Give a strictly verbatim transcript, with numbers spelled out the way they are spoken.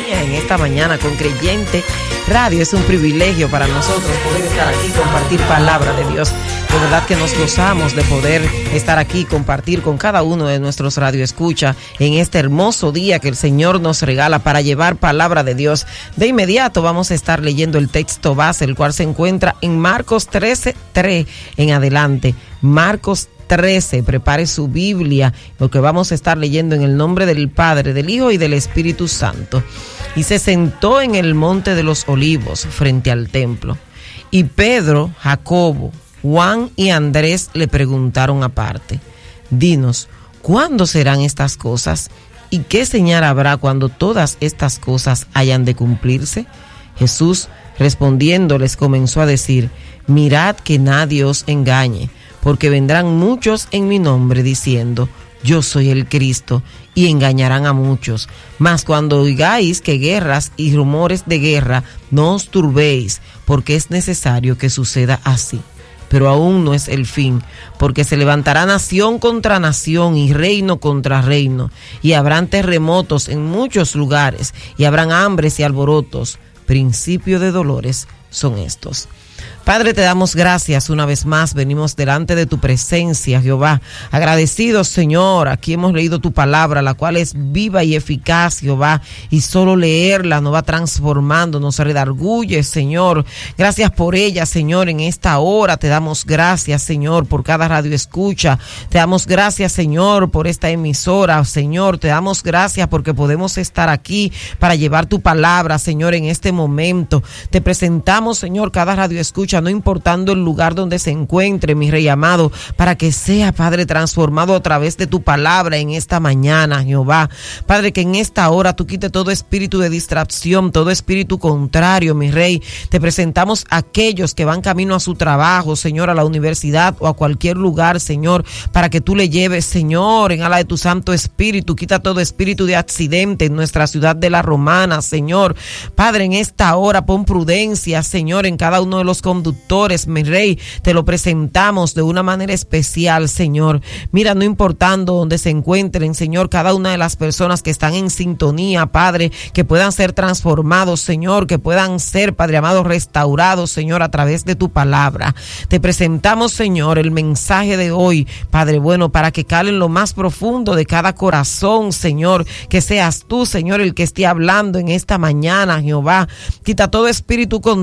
sintonía en esta mañana con Creyente Radio. Es un privilegio para nosotros poder estar aquí y compartir palabra de Dios. De verdad que nos gozamos de poder estar aquí y compartir con cada uno de nuestros radioescucha en este hermoso día que el Señor nos regala para llevar palabra de Dios. De inmediato vamos a estar leyendo el texto base, el cual se encuentra en Marcos trece, tres en adelante. Marcos trece, prepare su Biblia, porque vamos a estar leyendo en el nombre del Padre, del Hijo y del Espíritu Santo. Y se sentó en el monte de los olivos frente al templo. Y Pedro, Jacobo, Juan y Andrés le preguntaron aparte: dinos, ¿cuándo serán estas cosas? ¿Y qué señal habrá cuando todas estas cosas hayan de cumplirse? Jesús, respondiendo, les comenzó a decir: mirad que nadie os engañe, porque vendrán muchos en mi nombre diciendo: yo soy el Cristo, y engañarán a muchos. Mas cuando oigáis que guerras y rumores de guerra, no os turbéis, porque es necesario que suceda así. Pero aún no es el fin, porque se levantará nación contra nación y reino contra reino, y habrán terremotos en muchos lugares, y habrán hambres y alborotos. Principio de dolores son estos. Padre, te damos gracias una vez más. Venimos delante de tu presencia, Jehová. Agradecidos, Señor. Aquí hemos leído tu palabra, la cual es viva y eficaz, Jehová. Y solo leerla nos va transformando, nos redarguye, Señor. Gracias por ella, Señor. En esta hora te damos gracias, Señor, por cada radio escucha. Te damos gracias, Señor, por esta emisora, Señor. Te damos gracias porque podemos estar aquí para llevar tu palabra, Señor, en este momento. Te presentamos, Señor, cada radio escucha, no importando el lugar donde se encuentre, mi Rey amado, para que sea, Padre, transformado a través de tu palabra en esta mañana, Jehová. Padre, que en esta hora tú quites todo espíritu de distracción, todo espíritu contrario, mi Rey. Te presentamos a aquellos que van camino a su trabajo, Señor, a la universidad o a cualquier lugar, Señor, para que tú le lleves, Señor, en ala de tu Santo Espíritu. Quita todo espíritu de accidente en nuestra ciudad de La Romana, Señor. Padre, en esta hora pon prudencia, Señor, en cada uno de los conductores, mi Rey. Te lo presentamos de una manera especial, Señor. Mira, no importando donde se encuentren, Señor, cada una de las personas que están en sintonía, Padre, que puedan ser transformados, Señor, que puedan ser, Padre amado, restaurados, Señor, a través de tu palabra. Te presentamos, Señor, el mensaje de hoy, Padre bueno, para que cale en lo más profundo de cada corazón, Señor, que seas tú, Señor, el que esté hablando en esta mañana, Jehová. Quita todo espíritu con